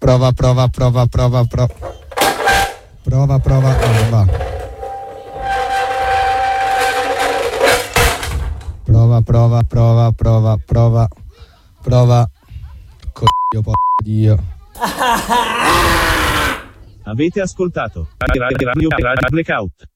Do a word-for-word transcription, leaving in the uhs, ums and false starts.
Prova, prova, prova, prova, prova. Prova, prova, ah, va. Prova, prova, prova, prova, prova. Prova. Coglio, po' Dio. Avete ascoltato Radio Radio Radio Blackout.